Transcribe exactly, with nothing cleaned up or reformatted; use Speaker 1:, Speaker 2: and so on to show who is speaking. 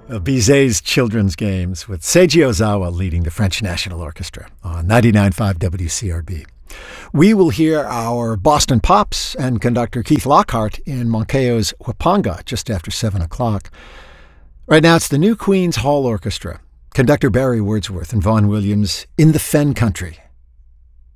Speaker 1: uh, Bizet's Children's Games with Seiji Ozawa leading the French National Orchestra on ninety-nine point five W C R B. We will hear our Boston Pops and conductor Keith Lockhart in Moncayo's Huapanga just after seven o'clock. Right now it's the New Queens Hall Orchestra, conductor Barry Wordsworth and Vaughan Williams in the Fen Country